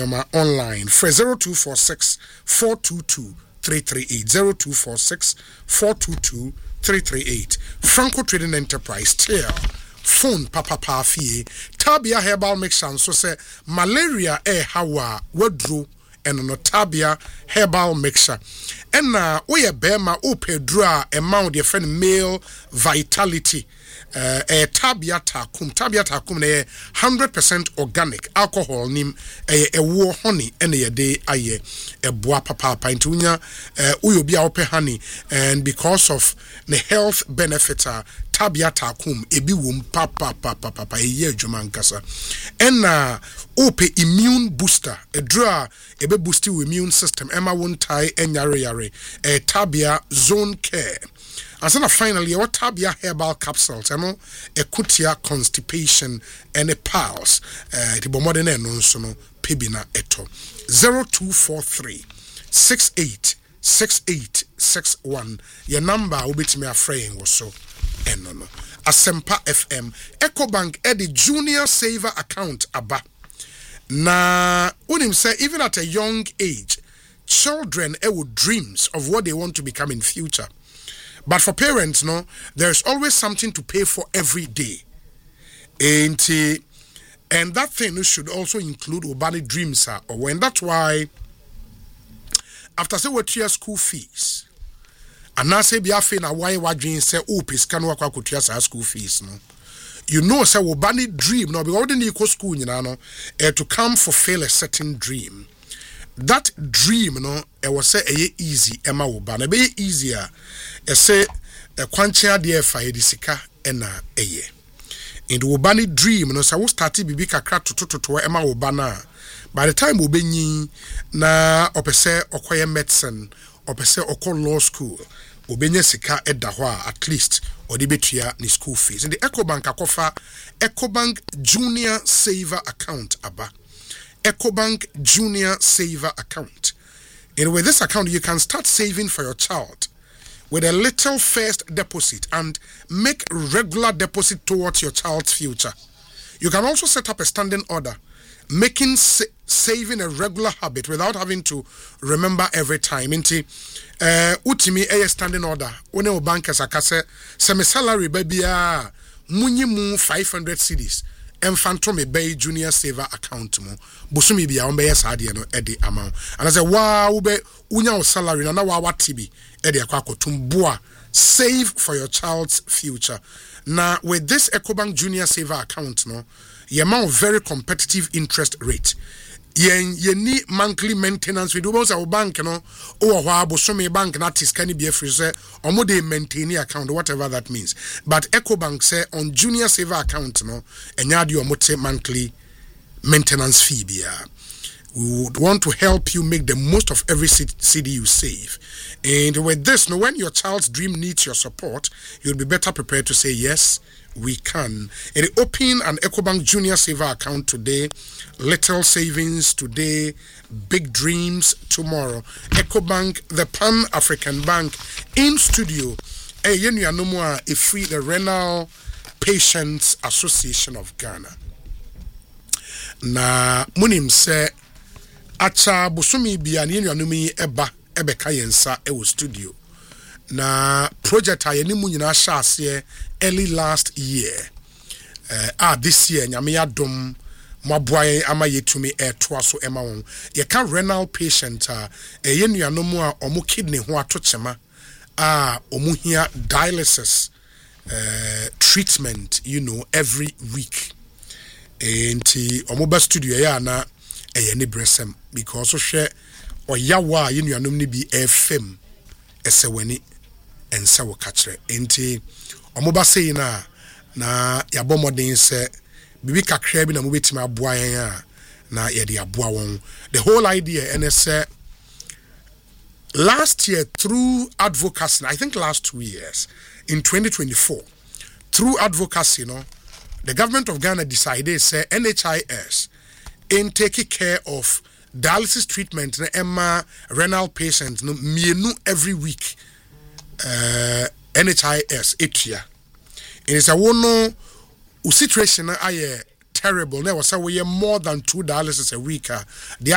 Nyoma online. For 0246 422 338 0246 422 338. Franco Trading Enterprise still phone papa fie Tabia herbal mixture so say malaria hawa wadru and no Tabia herbal mixture and na we bema opedru a amount your friend male vitality Tabia takum na 100% organic alcohol nim ewo honey ene ye de aye eboa papa intunya uyo bia ope honey and because of the health benefits Tabia takum ebi wom papa eye adwuma nkasa ena ope immune booster edra ebe boost your immune system ema wontai enyare Tabia zone care. And then finally, what Tabia herbal capsules, ekutia constipation and a pulse. The bomodene no pibina eto 0243 686861. Your number will be to me a frame or so. No. Asempa FM EcoBank the junior saver account aba. Na unim say even at a young age, children would dreams of what they want to become in future. But for parents, no, there's always something to pay for every day. And that thing should also include Obani dreams. Or when that's why, after say what your school fees, and now say be a fin why dream say opis can work out school fees, no. You know, say Obani dream, no, because already equal school, you know, to come fulfill a certain dream. That dream, no, it was say easy, Emma Obana, be easier. Say a quantia dear fire disika ena eye. In the Obani dream, no, so started bibi kakra to Emma Obana. By the time Obenyi na opese okoye medicine, opese oko law school, Obenye sika edahwa at least or the betia ni school fees. In the EcoBank akofa EcoBank Junior Saver account aba. EcoBank Junior Saver account. And with this account, you can start saving for your child with a little first deposit and make regular deposit towards your child's future. You can also set up a standing order, making saving a regular habit without having to remember every time. Utimi a standing order. When your bankers are semi salary baby munyimu 500 cedis. Phantom bay junior saver account mo bosumi bia on be yesade no e de amount and I say wow be unya salary na wa watibi e de akwakotum boa save for your child's future. Now with this EcoBank junior saver account no your amount very competitive interest rate. Ye ni monthly maintenance we do both our bank no or wa bosumi bank na tiskani be free say omo dey maintain account whatever that means, but EcoBank say on junior saver account no enya de omo monthly maintenance fee bia. We would want to help you make the most of every CD you save. And with this, no, when your child's dream needs your support, you'll be better prepared to say, yes, we can. And open an EcoBank Junior Saver account today. Little savings today, big dreams tomorrow. EcoBank, the Pan-African Bank, in studio. The Renal Patients Association of Ghana. Na munim se acha bosumi bia ne nuanumi ebeka yensa e wo studio na project ayeni mu nyina sha ase early last year this year nyame yadom maboaye ama yetumi to aso ema won ye ka renal patient ye nuanom a omo kidney ho atochema omo hia dialysis treatment every week. Enti omoba studio ya na ni bresem because so hwe oyawa yenuanom ni bi fm esewani ensa wo kachre enti omoba sei na yabomodin se bibi kakra bi na mobetima aboa yan na ye de aboa won. The whole idea and last year through advocacy, I think last 2 years in 2024 through advocacy the government of Ghana decided say NHIS in taking care of dialysis treatment na Emma renal patients no mienu every week. NHIS etia. And it's a one situation terrible. There was more than 2 dialysis a week.